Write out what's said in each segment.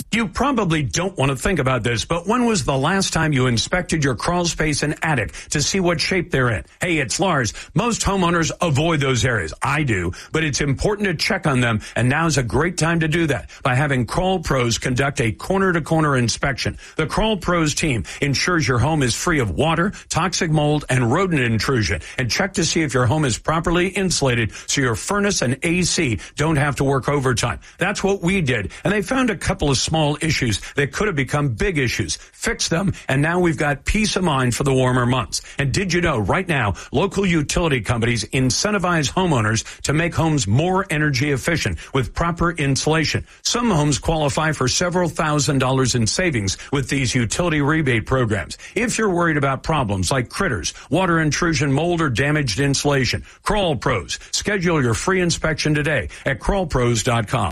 You probably don't want to think about this, but when was the last time you inspected your crawl space and attic to see what shape they're in? Hey, it's Lars. Most homeowners avoid those areas. I do, but it's important to check on them, and now's a great time to do that by having Crawl Pros conduct a corner-to-corner inspection. The Crawl Pros team ensures your home is free of water, toxic mold, and rodent intrusion, and check to see if your home is properly insulated so your furnace and AC don't have to work overtime. That's what we did, and they found a couple of small issues that could have become big issues. Fix them, and now we've got peace of mind for the warmer months. And did you know right now, local utility companies incentivize homeowners to make homes more energy efficient with proper insulation. Some homes qualify for several $1,000s in savings with these utility rebate programs. If you're worried about problems like critters, water intrusion, mold, or damaged insulation, Crawl Pros. Schedule your free inspection today at crawlpros.com.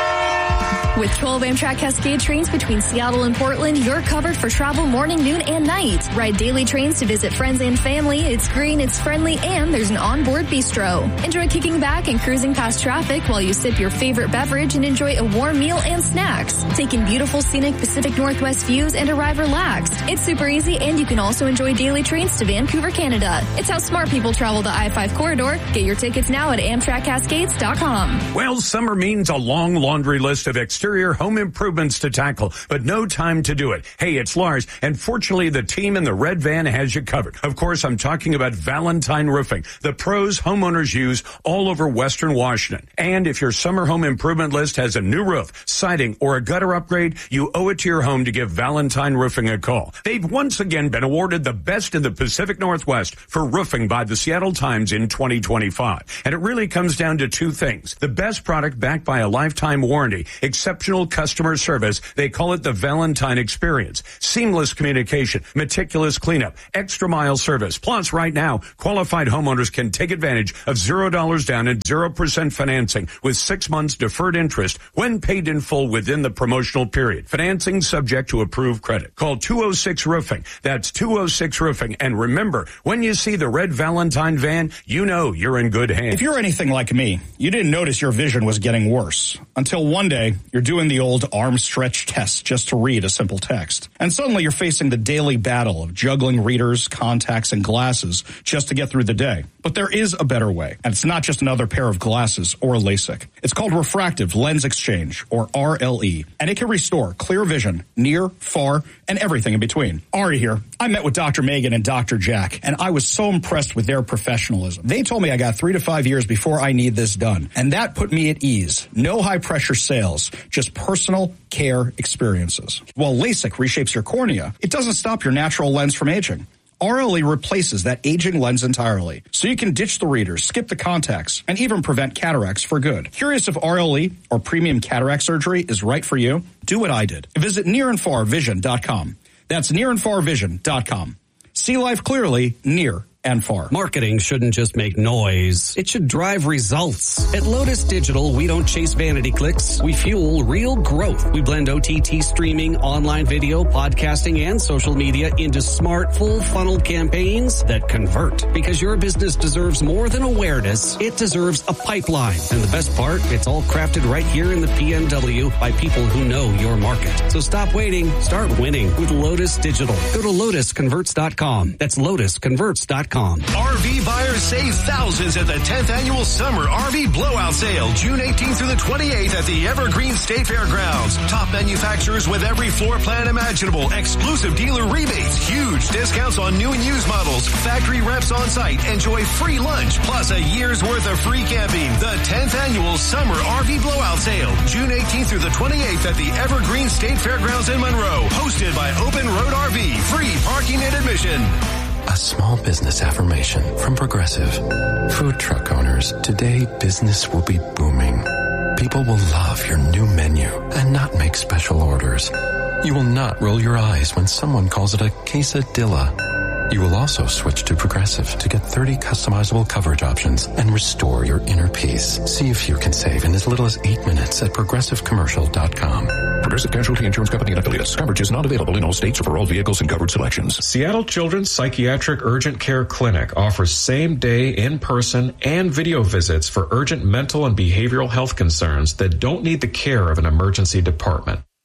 With 12 Amtrak Cascade trains between Seattle and Portland, you're covered for travel morning, noon, and night. Ride daily trains to visit friends and family. It's green, it's friendly, and there's an onboard bistro. Enjoy kicking back and cruising past traffic while you sip your favorite beverage and enjoy a warm meal and snacks. Take in beautiful scenic Pacific Northwest views and arrive relaxed. It's super easy, and you can also enjoy daily trains to Vancouver, Canada. It's how smart people travel the I-5 corridor. Get your tickets now at AmtrakCascades.com. Well, summer means a long laundry list of exterior home improvements to tackle, but no time to do it. Hey, it's Lars, and fortunately the team in the red van has you covered. Of course, I'm talking about Valentine Roofing, the pros homeowners use all over Western Washington. And if your summer home improvement list has a new roof, siding, or a gutter upgrade, you owe it to your home to give Valentine Roofing a call. They've once again been awarded the best in the Pacific Northwest for roofing by the Seattle Times in 2025. And it really comes down to two things: the best product backed by a lifetime warranty, exceptional customer service. They call it the Valentine experience. Seamless communication, meticulous cleanup, extra mile service. Plus, right now, qualified homeowners can take advantage of $0 down and 0% financing with 6 months deferred interest when paid in full within the promotional period. Financing subject to approved credit. Call 206 Roofing. That's 206 Roofing. And remember, when you see the red Valentine van, you know you're in good hands. If you're anything like me, you didn't notice your vision was getting worse until one day you're doing the old arm stretch test just to read a simple text. And suddenly you're facing the daily battle of juggling readers, contacts, and glasses just to get through the day. But there is a better way, and it's not just another pair of glasses or LASIK. It's called refractive lens exchange, or RLE, and it can restore clear vision near, far, and everything in between. Ari here. I met with Dr. Megan and Dr. Jack, and I was so impressed with their professionalism. They told me I got 3 to 5 years before I need this done, and that put me at ease. No high-pressure sales, just personal care experiences. While LASIK reshapes your cornea, it doesn't stop your natural lens from aging. RLE replaces that aging lens entirely, so you can ditch the readers, skip the contacts, and even prevent cataracts for good. Curious if RLE, or premium cataract surgery, is right for you? Do what I did. Visit nearandfarvision.com. That's nearandfarvision.com. See life clearly, near and far. Marketing shouldn't just make noise. It should drive results. At Lotus Digital, we don't chase vanity clicks. We fuel real growth. We blend OTT streaming, online video, podcasting, and social media into smart, full funnel campaigns that convert. Because your business deserves more than awareness. It deserves a pipeline. And the best part, it's all crafted right here in the PNW by people who know your market. So stop waiting. Start winning with Lotus Digital. Go to lotusconverts.com. That's lotusconverts.com. RV buyers save thousands at the 10th annual Summer RV Blowout Sale, June 18th through the 28th at the Evergreen State Fairgrounds. Top manufacturers with every floor plan imaginable, exclusive dealer rebates, huge discounts on new and used models, factory reps on site, enjoy free lunch, plus a year's worth of free camping. The 10th annual Summer RV Blowout Sale, June 18th through the 28th at the Evergreen State Fairgrounds in Monroe, hosted by Open Road RV, free parking and admission. A small business affirmation from Progressive. Food truck owners, today business will be booming. People will love your new menu and not make special orders. You will not roll your eyes when someone calls it a quesadilla. You will also switch to Progressive to get 30 customizable coverage options and restore your inner peace. See if you can save in as little as 8 minutes at progressivecommercial.com. Progressive Casualty Insurance Company and affiliates. Coverage is not available in all states or for all vehicles and covered selections. Seattle Children's Psychiatric Urgent Care Clinic offers same-day, in-person, and video visits for urgent mental and behavioral health concerns that don't need the care of an emergency department.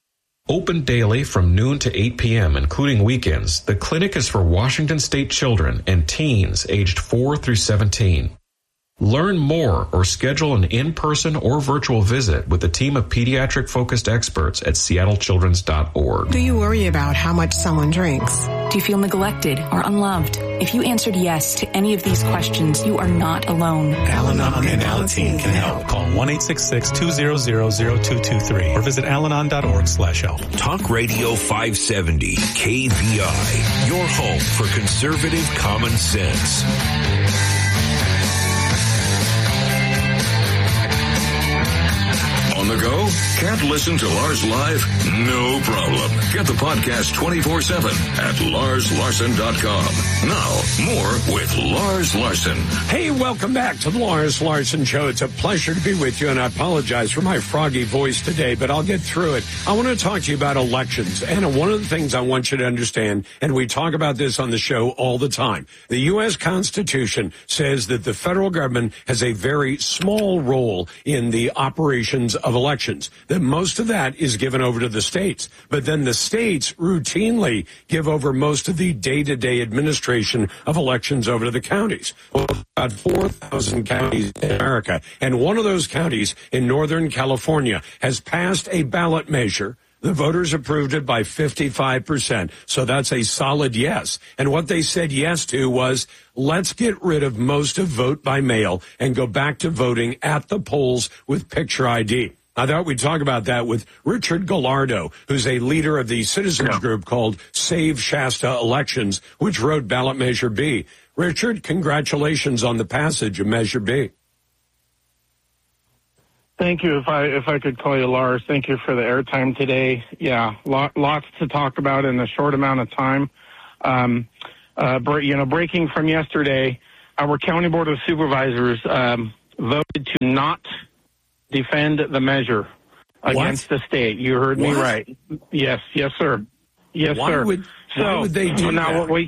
Open daily from noon to 8 p.m., including weekends, the clinic is for Washington State children and teens aged 4 through 17. Learn more or schedule an in-person or virtual visit with a team of pediatric-focused experts at seattlechildren's.org. Do you worry about how much someone drinks? Do you feel neglected or unloved? If you answered yes to any of these questions, you are not alone. Al-Anon and Alateen can help. Call 1-866-200-0223 or visit alanon.org/help. Talk Radio 570, KVI, your home for conservative common sense. On the go? Can't listen to Lars live? No problem. Get the podcast 24/7 at LarsLarson.com. Now, more with Lars Larson. Hey, welcome back to the Lars Larson Show. It's a pleasure to be with you, and I apologize for my froggy voice today, but I'll get through it. I want to talk to you about elections, and one of the things I want you to understand, and we talk about this on the show all the time, the U.S. Constitution says that the federal government has a very small role in the operations of elections, that most of that is given over to the states. But then the states routinely give over most of the day-to-day administration of elections over to the counties. Well, about 4,000 counties in America, and one of those counties in Northern California has passed a ballot measure. The voters approved it by 55%. So that's a solid yes. And what they said yes to was, let's get rid of most of vote by mail and go back to voting at the polls with picture ID. I thought we'd talk about that with Richard Gallardo, who's a leader of the citizens group called Save Shasta Elections, which wrote Ballot Measure B. Richard, congratulations on the passage of Measure B. Thank you. If I could call you Lars, thank you for the airtime today. Yeah, lots to talk about in a short amount of time. Breaking from yesterday, our County Board of Supervisors voted to not defend the measure against the state. You heard me right. Yes, sir. Yes, sir. Why would they do that?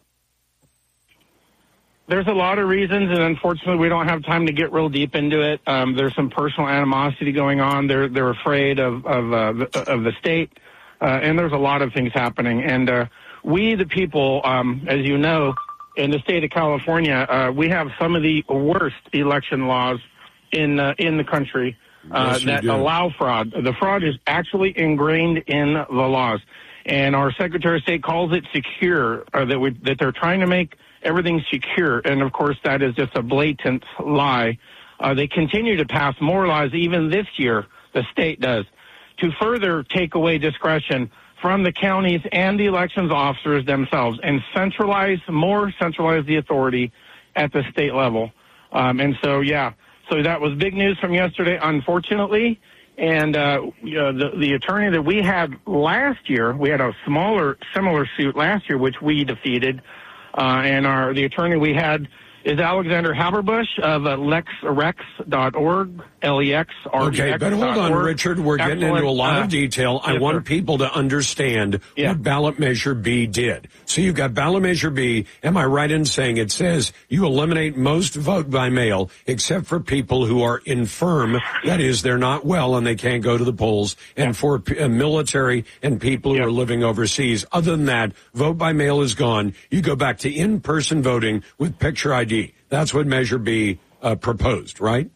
There's a lot of reasons, and unfortunately, we don't have time to get real deep into it. There's some personal animosity going on. They're afraid of the state, and there's a lot of things happening. And we, the people, as you know, in the state of California, we have some of the worst election laws in the country that allow fraud. The fraud is actually ingrained in the laws, and our Secretary of State calls it secure. That they're trying to make everything secure, and of course that is just a blatant lie. They continue to pass more laws even this year, the state does, to further take away discretion from the counties and the elections officers themselves and centralize the authority at the state level. So that was big news from yesterday, unfortunately. And the attorney that we had last year, we had a similar suit last year, which we defeated. And the attorney we had is Alexander Haberbush of lexrex.org, L-E-X-R-G-X.org. Okay, but hold on, Richard. We're getting into a lot of detail. I want people to understand what Ballot Measure B did. So you've got Ballot Measure B. Am I right in saying it says you eliminate most vote by mail except for people who are infirm, that is, they're not well and they can't go to the polls, and for military and people who are living overseas. Other than that, vote by mail is gone. You go back to in-person voting with picture ID. That's what Measure B proposed, right?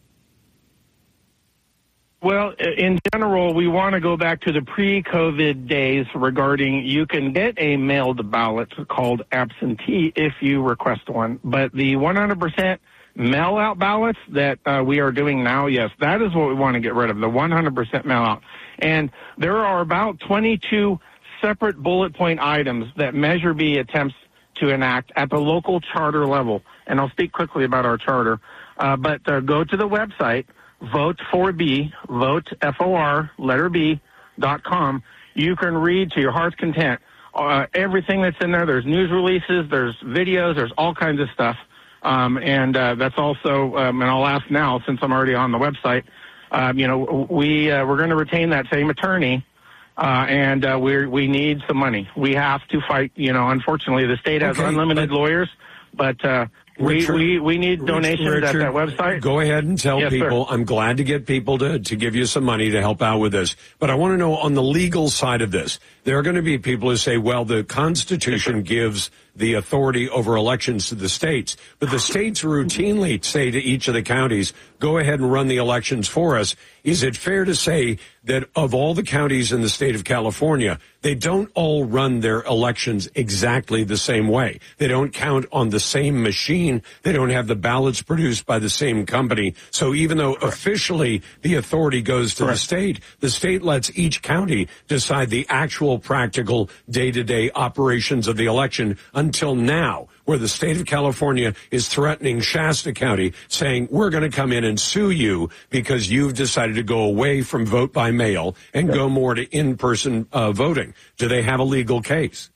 Well, in general, we want to go back to the pre-COVID days regarding you can get a mailed ballot called absentee if you request one. But the 100% mail-out ballots that we are doing now, yes, that is what we want to get rid of, the 100% mail-out. And there are about 22 separate bullet point items that Measure B attempts to enact at the local charter level. And I'll speak quickly about our charter. But go to the website, vote4B, vote, F-O-R, letter B.com. You can read to your heart's content everything that's in there. There's news releases, there's videos, there's all kinds of stuff. That's also, and I'll ask now since I'm already on the website, we're going to retain that same attorney. We need some money. We have to fight. Unfortunately, the state has unlimited lawyers, but We need donations at that website. Go ahead and tell people. Sir. I'm glad to get people to give you some money to help out with this. But I want to know on the legal side of this, there are going to be people who say, well, the Constitution gives the authority over elections to the states, but the states routinely say to each of the counties, go ahead and run the elections for us. Is it fair to say that of all the counties in the state of California, they don't all run their elections exactly the same way? They don't count on the same machine. They don't have the ballots produced by the same company. So even though officially the authority goes to the state lets each county decide the actual practical day-to-day operations of the election until now, where the state of California is threatening Shasta County, saying, we're going to come in and sue you because you've decided to go away from vote by mail and go more to in-person voting. Do they have a legal case?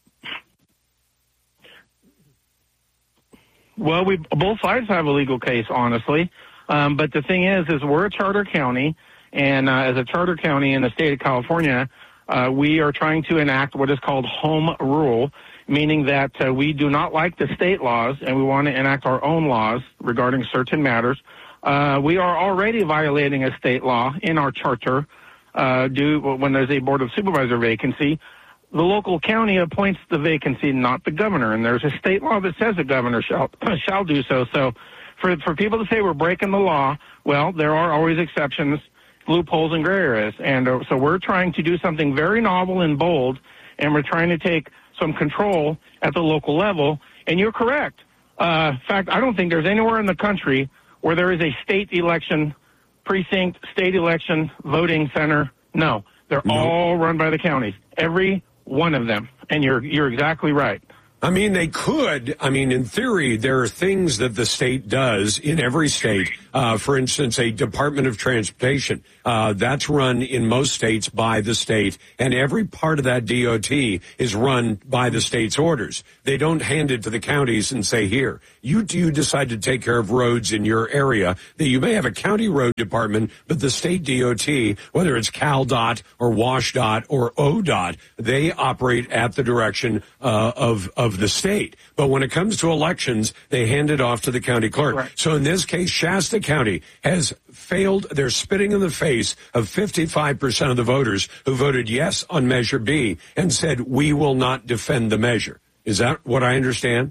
Well, both sides have a legal case, honestly. But the thing is we're a charter county, and as a charter county in the state of California, we are trying to enact what is called home rule, meaning that we do not like the state laws and we want to enact our own laws regarding certain matters. We are already violating a state law in our charter when there's a Board of Supervisor vacancy. The local county appoints the vacancy, not the governor, and there's a state law that says the governor shall do so. So for people to say we're breaking the law, well, there are always exceptions, loopholes, and gray areas. And so we're trying to do something very novel and bold, and we're trying to take some control at the local level. And you're correct. In fact, I don't think there's anywhere in the country where there is a state election precinct, state election voting center. No, they're all run by the counties, every one of them. And you're exactly right. I mean, they could. I mean, in theory, there are things that the state does in every state. For instance, a Department of Transportation, that's run in most states by the state, and every part of that DOT is run by the state's orders. They don't hand it to the counties and say, here, you decide to take care of roads in your area. That you may have a county road department, but the state DOT, whether it's CalDOT or WashDOT or ODOT, they operate at the direction of the state. But when it comes to elections, they hand it off to the county clerk. Right. So in this case, Shasta County has failed. They're spitting in the face of 55% of the voters who voted yes on Measure B and said, we will not defend the measure. Is that what I understand?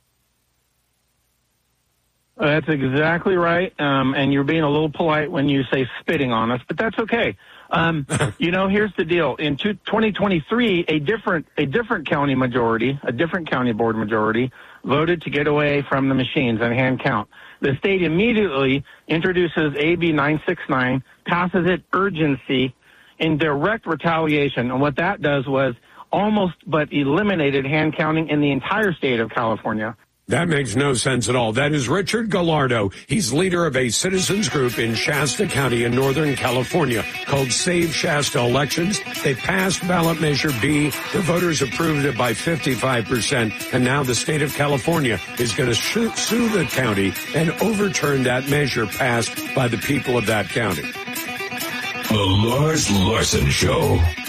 That's exactly right. And you're being a little polite when you say spitting on us, but that's okay. Here's the deal. In 2023, a different county majority, a different county board majority, voted to get away from the machines and hand count. The state immediately introduces AB 969, passes it urgency in direct retaliation. And what that does was almost but eliminated hand counting in the entire state of California. That makes no sense at all. That is Richard Gallardo. He's leader of a citizens group in Shasta County in Northern California called Save Shasta Elections. They passed ballot measure B. The voters approved it by 55%. And now the state of California is going to sue the county and overturn that measure passed by the people of that county. The Lars Larson Show.